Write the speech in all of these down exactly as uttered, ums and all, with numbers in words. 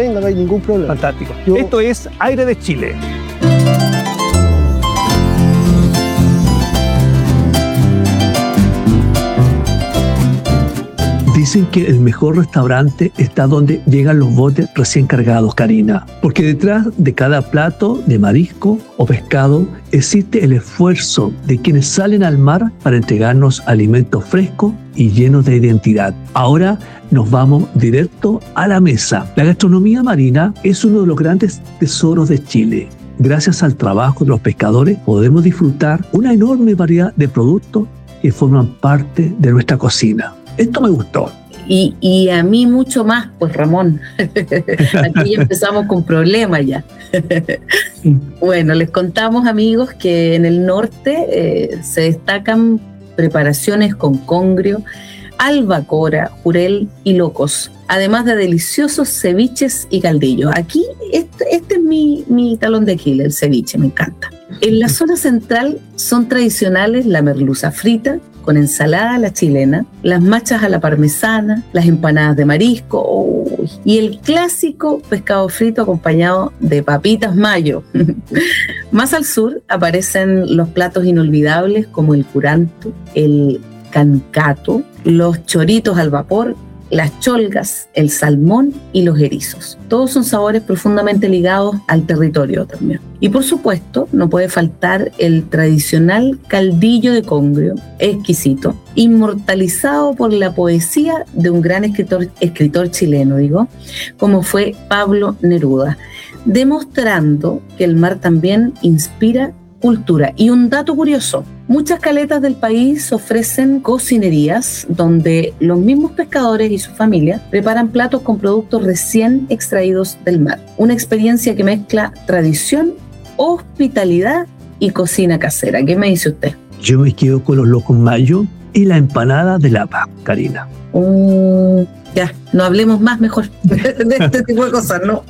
Venga, no hay ningún problema. Fantástico. Yo... Esto es Aire de Chile. Dicen que el mejor restaurante está donde llegan los botes recién cargados, Karina. Porque detrás de cada plato de marisco o pescado existe el esfuerzo de quienes salen al mar para entregarnos alimentos frescos y llenos de identidad. Ahora nos vamos directo a la mesa. La gastronomía marina es uno de los grandes tesoros de Chile. Gracias al trabajo de los pescadores podemos disfrutar una enorme variedad de productos que forman parte de nuestra cocina. Esto me gustó. Y, y a mí mucho más, pues Ramón. Aquí ya empezamos con problemas ya. Bueno, les contamos, amigos, que en el norte eh, se destacan preparaciones con congrio, albacora, jurel y locos, además de deliciosos ceviches y caldillos. Aquí, este, este es mi, mi talón de Aquiles, el ceviche, me encanta. En la zona central son tradicionales la merluza frita, con ensalada a la chilena, las machas a la parmesana, las empanadas de marisco, oh, y el clásico pescado frito acompañado de papitas mayo. Más al sur aparecen los platos inolvidables como el curanto, el cancato, los choritos al vapor, las cholgas, el salmón y los erizos. Todos son sabores profundamente ligados al territorio también. Y por supuesto, no puede faltar el tradicional caldillo de congrio, exquisito, inmortalizado por la poesía de un gran escritor, escritor chileno, digo, como fue Pablo Neruda, demostrando que el mar también inspira cultura. Y un dato curioso, muchas caletas del país ofrecen cocinerías donde los mismos pescadores y sus familias preparan platos con productos recién extraídos del mar. Una experiencia que mezcla tradición, hospitalidad y cocina casera. ¿Qué me dice usted? Yo me quedo con los locos mayo y la empanada de lapa, Karina. Uh, ya, no hablemos más mejor de este tipo de cosas, ¿no?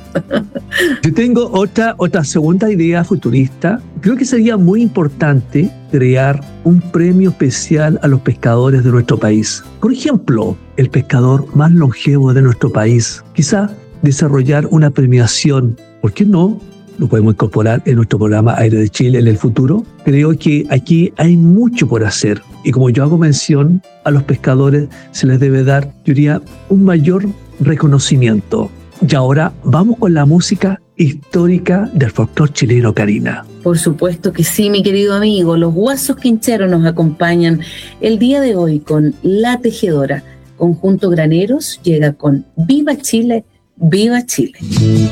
Yo tengo otra, otra segunda idea futurista. Creo que sería muy importante crear un premio especial a los pescadores de nuestro país. Por ejemplo, el pescador más longevo de nuestro país. Quizá desarrollar una premiación, ¿por qué no? Lo podemos incorporar en nuestro programa Aire de Chile en el futuro. Creo que aquí hay mucho por hacer. Y como yo hago mención, a los pescadores se les debe dar, yo diría, un mayor reconocimiento. Y ahora vamos con la música histórica del folclore chileno, Karina. Por supuesto que sí, mi querido amigo. Los Guasos Quincheros nos acompañan el día de hoy con La Tejedora. Conjunto Graneros llega con Viva Chile, Viva Chile.